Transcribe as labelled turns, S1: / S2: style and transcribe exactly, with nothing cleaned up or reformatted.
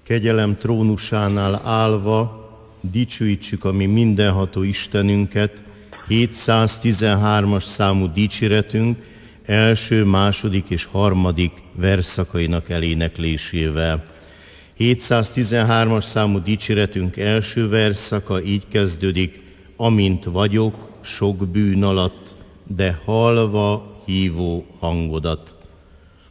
S1: Kegyelem trónusánál állva dicsőítsük a mi mindenható Istenünket, hétszáztizenhármas számú dicséretünk első, második és harmadik versszakainak eléneklésével. hétszáztizenhármas számú dicséretünk első versszaka így kezdődik: amint vagyok sok bűn alatt, de hallva hívó hangodat.